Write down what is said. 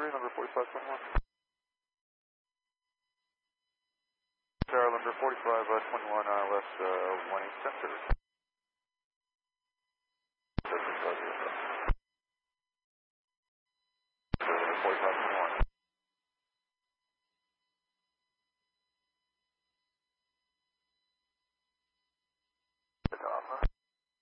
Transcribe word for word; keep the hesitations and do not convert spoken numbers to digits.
three, number forty-five twenty-one. Tower number forty-five twenty-one, uh, left uh, one eight center.